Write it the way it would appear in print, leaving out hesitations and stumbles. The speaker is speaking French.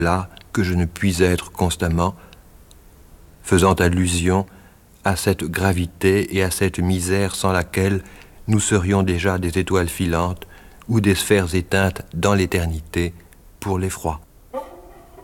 là que je ne puis être constamment, faisant allusion à cette gravité et à cette misère sans laquelle nous serions déjà des étoiles filantes ou des sphères éteintes dans l'éternité pour l'effroi.